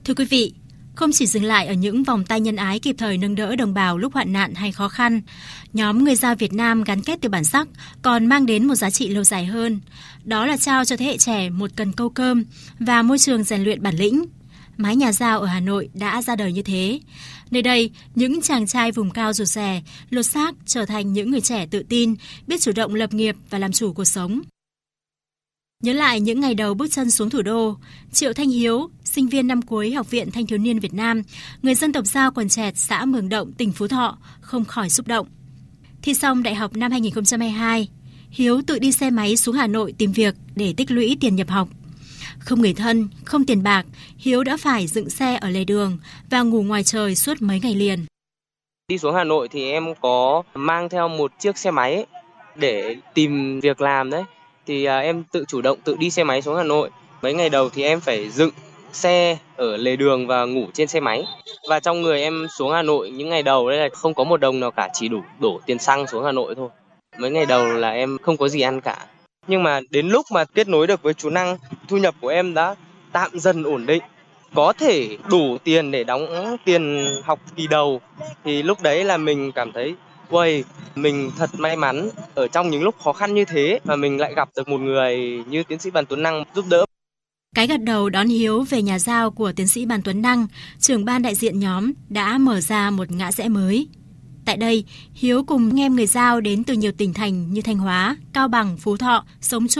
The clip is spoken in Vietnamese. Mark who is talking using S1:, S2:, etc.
S1: Thưa quý vị, không chỉ dừng lại ở những vòng tay nhân ái kịp thời nâng đỡ đồng bào lúc hoạn nạn hay khó khăn, nhóm người Dao Việt Nam gắn kết từ bản sắc còn mang đến một giá trị lâu dài hơn. Đó là trao cho thế hệ trẻ một cần câu cơm và môi trường rèn luyện bản lĩnh. Mái nhà Dao ở Hà Nội đã ra đời như thế. Nơi đây, những chàng trai vùng cao rụt rè, lột xác trở thành những người trẻ tự tin, biết chủ động lập nghiệp và làm chủ cuộc sống. Nhớ lại những ngày đầu bước chân xuống thủ đô, Triệu Thanh Hiếu, sinh viên năm cuối Học viện Thanh thiếu niên Việt Nam, người dân tộc Dao Quần Chẹt, xã Mường Động, tỉnh Phú Thọ, không khỏi xúc động. Thi xong đại học năm 2022, Hiếu tự đi xe máy xuống Hà Nội tìm việc để tích lũy tiền nhập học. Không người thân, không tiền bạc, Hiếu đã phải dựng xe ở lề đường và ngủ ngoài trời suốt mấy ngày liền.
S2: Đi xuống Hà Nội thì em có mang theo một chiếc xe máy để tìm việc làm đấy. Thì em tự chủ động tự đi xe máy xuống Hà Nội. Mấy ngày đầu thì em phải dựng xe ở lề đường và ngủ trên xe máy. Và trong người em xuống Hà Nội những ngày đầu đấy là không có một đồng nào cả, chỉ đủ đổ tiền xăng xuống Hà Nội thôi. Mấy ngày đầu là em không có gì ăn cả. Nhưng mà đến lúc mà kết nối được với chú Năng, thu nhập của em đã tạm dần ổn định, có thể đủ tiền để đóng tiền học kỳ đầu. Thì lúc đấy là mình cảm thấy uầy, mình thật may mắn ở trong những lúc khó khăn như thế mà mình lại gặp được một người như tiến sĩ Bàn Tuấn Năng giúp đỡ.
S1: Cái gật đầu đón Hiếu về nhà Dao của tiến sĩ Bàn Tuấn Năng, trưởng ban đại diện nhóm, đã mở ra một ngã rẽ mới. Tại đây, Hiếu cùng anh em người Dao đến từ nhiều tỉnh thành như Thanh Hóa, Cao Bằng, Phú Thọ sống chung